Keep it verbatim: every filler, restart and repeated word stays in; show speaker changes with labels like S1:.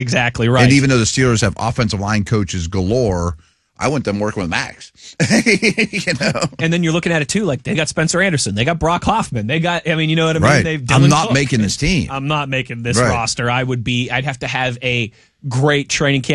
S1: Exactly right.
S2: And even though the Steelers have offensive line coaches galore, I want them working with Max. you know.
S1: And then you're looking at it too, like they got Spencer Anderson, they got Brock Hoffman, they got. I mean, you know what I mean?
S2: Right.
S1: They've
S2: I'm
S1: Dylan
S2: not
S1: Cook.
S2: making this team.
S1: I'm not making this
S2: right.
S1: roster. I would be. I'd have to have a great training camp.